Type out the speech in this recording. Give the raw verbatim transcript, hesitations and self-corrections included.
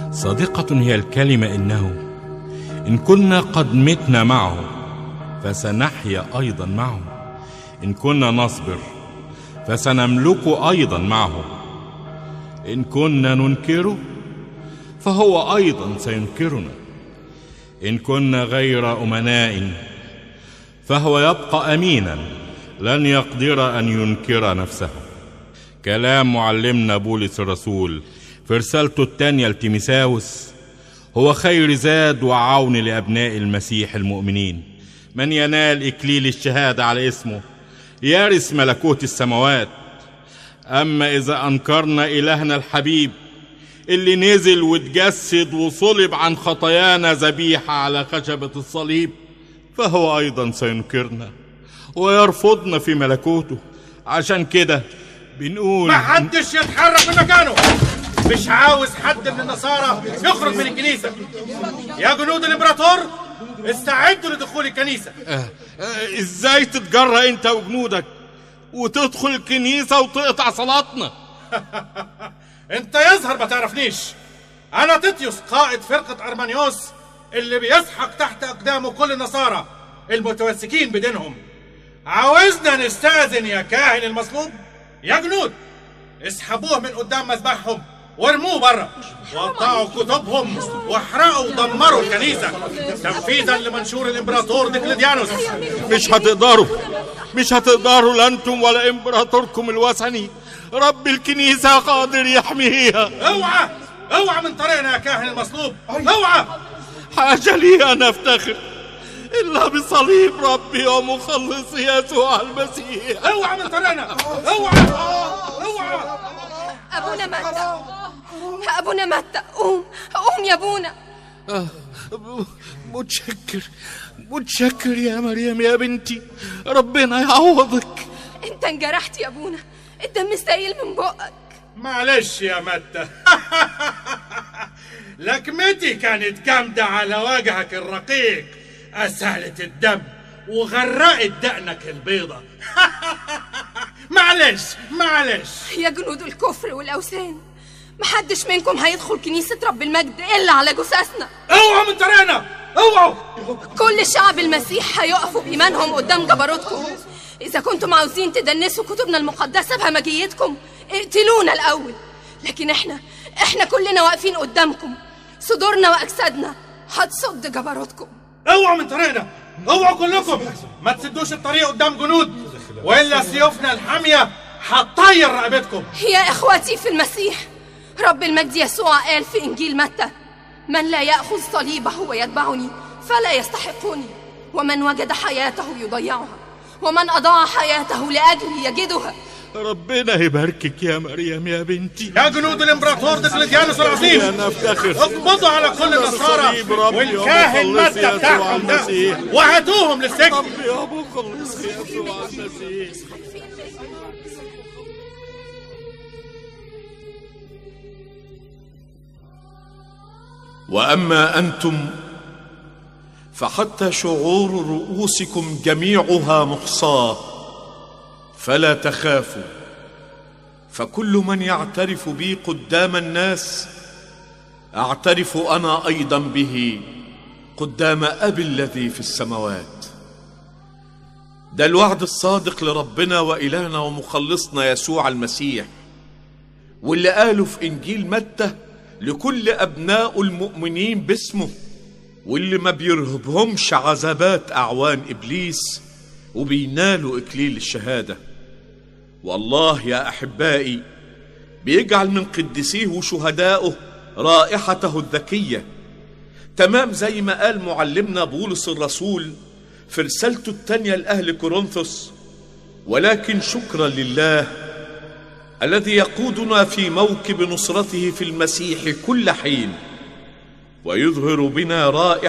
صادقة هي الكلمة إنه إن كنا قد متنا معه فسنحيا أيضا معه، إن كنا نصبر فسنملك أيضا معه، إن كنا ننكره فهو أيضا سينكرنا، إن كنا غير أمناء فهو يبقى أمينا لن يقدر أن ينكر نفسه. كلام معلمنا بولس الرسول في رسالته الثانية لتيموثاوس هو خير زاد وعون لأبناء المسيح المؤمنين. من ينال إكليل الشهادة على اسمه يرث ملكوت السماوات. أما إذا أنكرنا إلهنا الحبيب اللي نزل وتجسد وصلب عن خطايانا ذبيحة على خشبة الصليب فهو أيضا سينكرنا ويرفضنا في ملكوته. عشان كده بنقول ما حدش يتحرك من مكانه. مش عاوز حد من النصارى يخرج من الكنيسة. يا جنود الإمبراطور استعدوا لدخول الكنيسة. آه آه ازاي تتجرأ انت وجنودك وتدخل الكنيسة وتقطع صلاتنا؟ انت يظهر ما تعرفنيش. انا تيتيوس قائد فرقة ارمانيوس اللي بيسحق تحت اقدامه كل النصارى المتمسكين بدينهم. عاوزنا نستأذن يا كاهن المصلوب. يا جنود اسحبوه من قدام مذبحهم وارموه بره، وقطعوا كتبهم واحرقوا ودمروا الكنيسة تنفيذا لمنشور الامبراطور ديكليديانوس. مش هتقدروا مش هتقدروا لا انتم ولا امبراطوركم الوثني. رب الكنيسة قادر يحميها. اوعى اوعى من طريقنا يا كاهن المصلوب، اوعى. حاجة لي أن أفتخر إلا بصليب ربي ومخلصي يسوع المسيح. اوعى من طريقنا، اوعى اوعى. أبونا متى، أبونا متى، قوم قوم يا أبونا. آه متشكر متشكر يا مريم يا بنتي، ربنا يعوضك. أنت انجرحت يا أبونا، الدم سايل من بقك. معلش يا متى. لكمتي كانت جامدة على وجهك الرقيق، أسالت الدم وغرقت دقنك البيضة. معلش معلش. يا جنود الكفر والأوثان، محدش منكم هيدخل كنيسة رب المجد إلا على جثثنا. اوعوا من طريقنا، اوعوا. كل شعب المسيح هيقفوا بإيمانهم قدام جبروتكم. إذا كنتم عاوزين تدنسوا كتبنا المقدسة بهمجيتكم اقتلونا الأول، لكن احنا احنا كلنا واقفين قدامكم، صدورنا وأجسادنا هتصد جبروتكم. اوعوا من طريقنا، اوعوا كلكم. ما تسدوش الطريق قدام جنود، وإلا سيوفنا الحامية هتطير رقبتكم. يا إخوتي في المسيح، رب المجد يسوع قال في إنجيل متى: من لا يأخذ صليبه ويتبعني فلا يستحقني، ومن وجد حياته يضيعها، ومن أضاع حياته لأجلي يجدها. ربنا يباركك يا مريم يا بنتي. يا جنود الامبراطور ديكليديانوس العظيم، انا افتخر اقبضوا على كل النصارى والكاهن متى بتاعهم ده وهاتوهم للسجن. ربي يا مخلص يسوع المسيح. وأما أنتم فحتى شعور رؤوسكم جميعها محصاة، فلا تخافوا، فكل من يعترف بي قدام الناس أعترف أنا أيضا به قدام أبي الذي في السماوات. ده الوعد الصادق لربنا وإلهنا ومخلصنا يسوع المسيح، واللي قاله في إنجيل متى لكل أبناء المؤمنين باسمه، واللي ما بيرهبهمش عذابات أعوان إبليس وبينالوا إكليل الشهادة. والله يا أحبائي بيجعل من قدسيه وشهدائه رائحته الذكية، تمام زي ما قال معلمنا بولس الرسول في رسالته الثانية لأهل كورنثوس: ولكن شكرا لله الذي يقودنا في موكب نصرته في المسيح كل حين ويظهر بنا رائحة